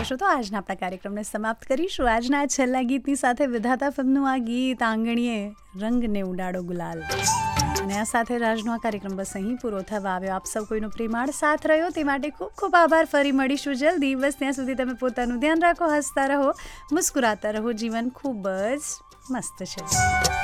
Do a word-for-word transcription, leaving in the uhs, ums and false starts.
શકો છો. તો આજના આપણા કાર્યક્રમને સમાપ્ત કરીશું આજના છેલ્લા ગીતની સાથે. વિધાતા ફિલ્મનું આ ગીત આંગણીએ રંગને ઉડાડો ગુલાલ. અને આ સાથે રાજનો આ કાર્યક્રમ બસ અહીં પૂરો થવા આવ્યો. આપ સૌ કોઈનો પ્રેમાળ સાથ રહ્યો તે માટે ખૂબ ખૂબ આભાર. ફરી મળીશું જલ્દી. બસ ત્યાં સુધી તમે પોતાનું ધ્યાન રાખો, હસતા રહો, મુસ્કુરાતા રહો. જીવન ખૂબ જ મસ્ત છે.